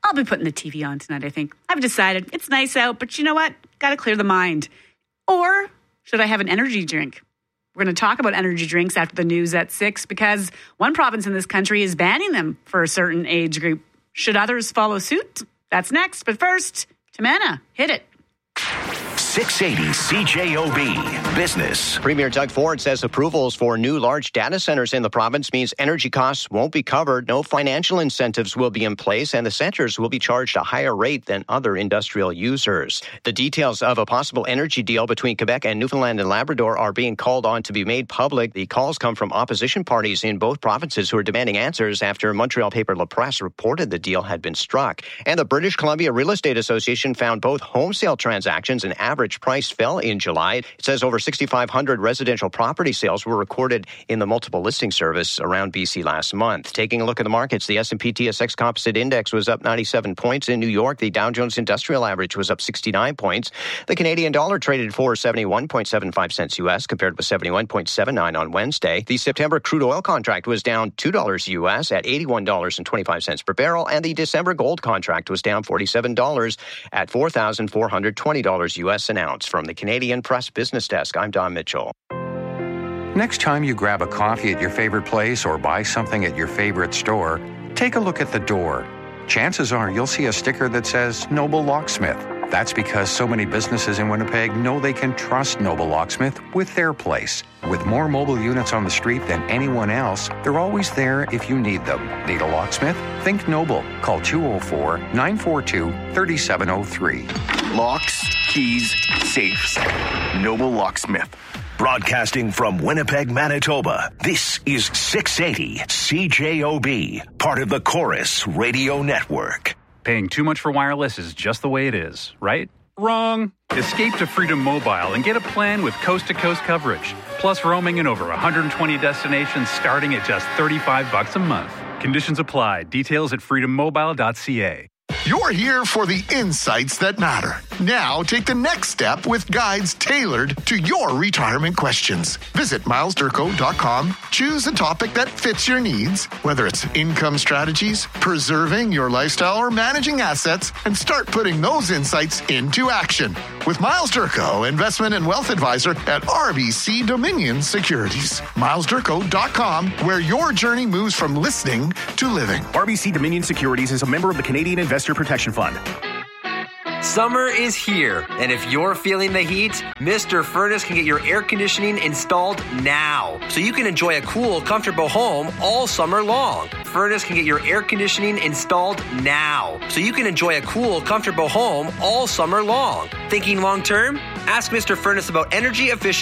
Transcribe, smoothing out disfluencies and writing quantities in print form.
I'll be putting the TV on tonight, I think. I've decided it's nice out, but you know what? Got to clear the mind. Or should I have an energy drink? We're going to talk about energy drinks after the news at 6 because one province in this country is banning them for a certain age group. Should others follow suit? That's next. But first, Tamana, hit it. 680 CJOB Business. Premier Doug Ford says approvals for new large data centers in the province means energy costs won't be covered, no financial incentives will be in place, and the centers will be charged a higher rate than other industrial users. The details of a possible energy deal between Quebec and Newfoundland and Labrador are being called on to be made public. The calls come from opposition parties in both provinces who are demanding answers after Montreal paper La Presse reported the deal had been struck. And the British Columbia Real Estate Association found both home sale transactions and average price fell in July. It says over 6,500 residential property sales were recorded in the multiple listing service around BC last month. Taking a look at the markets, the S&P TSX Composite Index was up 97 points. In New York, the Dow Jones Industrial Average was up 69 points. The Canadian dollar traded for 71.75 cents U.S. compared with 71.79 on Wednesday. The September crude oil contract was down $2 U.S. at $81.25 per barrel, and the December gold contract was down $47 at $4,420 U.S. an ounce. From the Canadian Press Business Desk, I'm Don Mitchell. Next time you grab a coffee at your favorite place or buy something at your favorite store, take a look at the door. Chances are you'll see a sticker that says Noble Locksmith. That's because so many businesses in Winnipeg know they can trust Noble Locksmith with their place. With more mobile units on the street than anyone else, they're always there if you need them. Need a locksmith? Think Noble. Call 204-942-3703. Locks, keys, safes. Noble Locksmith. Broadcasting from Winnipeg, Manitoba, this is 680 CJOB, part of the Chorus Radio Network. Paying too much for wireless is just the way it is, right? Wrong. Escape to Freedom Mobile and get a plan with coast-to-coast coverage, plus roaming in over 120 destinations starting at just $35 a month. Conditions apply. Details at freedommobile.ca. You're here for the insights that matter. Now take the next step with guides tailored to your retirement questions. Visit milesdurko.com, choose a topic that fits your needs, whether it's income strategies, preserving your lifestyle, or managing assets, and start putting those insights into action. With Miles Durko, investment and wealth advisor at RBC Dominion Securities. milesdurko.com, where your journey moves from listening to living. RBC Dominion Securities is a member of the Canadian Investor Protection Fund. Summer is here, and if you're feeling the heat, Mr. Furnace can get your air conditioning installed now, so you can enjoy a cool, comfortable home all summer long. Furnace can get your air conditioning installed now, so you can enjoy a cool, comfortable home all summer long. Thinking long term? Ask Mr. Furnace about energy efficient